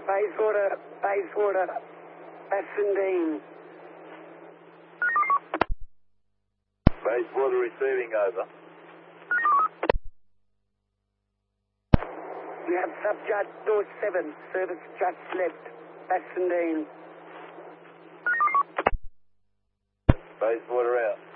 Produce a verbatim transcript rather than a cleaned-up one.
Bayswater, Bayswater, Bassendean. Bayswater receiving, over. We have Subjudge door seven, service just left, Bassendean. Bayswater out.